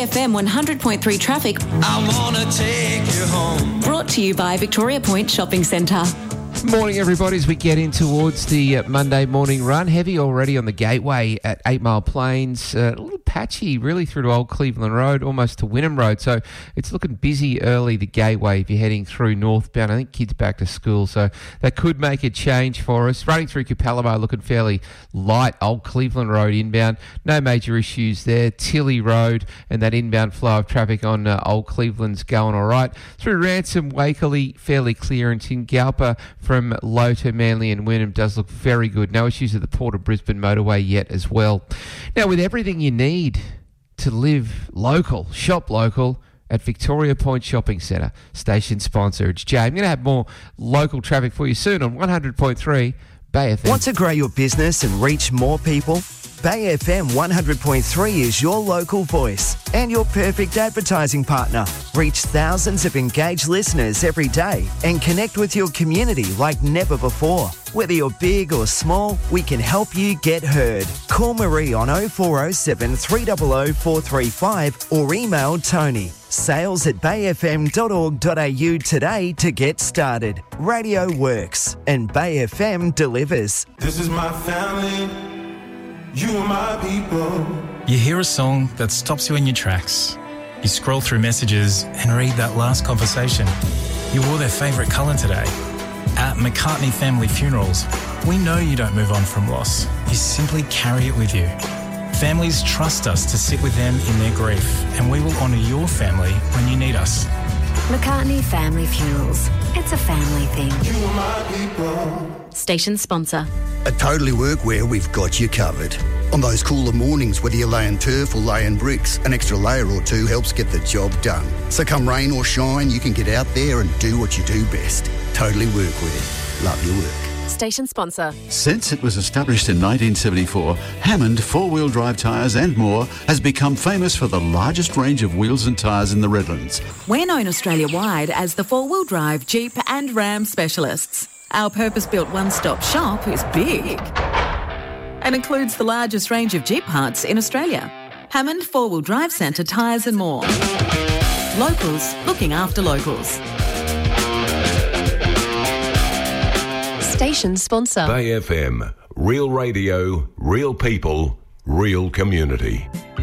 FM 100.3 traffic. I wanna take you home. Brought to you by Victoria Point Shopping Centre. Morning, everybody, as we get in towards the Monday morning run. Heavy already on the Gateway at 8 Mile Plains. A little patchy, really, through to Old Cleveland Road, almost to Wynnum Road. So it's looking busy early, the Gateway, if you're heading through northbound. I think kids back to school, so that could make a change for us. Running through Capalamo, looking fairly light. Old Cleveland Road inbound. No major issues there. Tilly Road and that inbound flow of traffic on Old Cleveland's going all right. Through Ransom, Wakerley, fairly clear, and Tingalpa from Low to Manly and Wynnum does look very good. No issues at the Port of Brisbane motorway yet as well. Now, with everything you need to live local, shop local at Victoria Point Shopping Centre, station sponsor, it's Jay. I'm going to have more local traffic for you soon on 100.3 Bay FM. Want to grow your business and reach more people? Bay FM 100.3 is your local voice and your perfect advertising partner. Reach thousands of engaged listeners every day and connect with your community like never before. Whether you're big or small, we can help you get heard. Call Marie on 0407 300 435 or email Tony. sales@bayfm.org.au today to get started. Radio works and Bay FM delivers. This is my family. You are my people. You hear a song that stops you in your tracks. You scroll through messages and read that last conversation. You wore their favourite colour today. At McCartney Family Funerals, we know you don't move on from loss. You simply carry it with you. Families trust us to sit with them in their grief, and we will honour your family when you need us. McCartney Family Funerals. It's a family thing. You are my people. Station sponsor. At Totally Workwear, we've got you covered. On those cooler mornings, whether you're laying turf or laying bricks, an extra layer or two helps get the job done. So come rain or shine, you can get out there and do what you do best. Totally Workwear. Love your work. Station sponsor. Since it was established in 1974, Hammond four-wheel drive tyres and more has become famous for the largest range of wheels and tyres in the Redlands. We're known Australia-wide as the four-wheel drive, Jeep and Ram specialists. Our purpose-built one-stop shop is big and includes the largest range of Jeep parts in Australia. Hammond Four-Wheel Drive Centre tyres and more. Locals looking after locals. Station sponsor. Bay FM, real radio, real people, real community.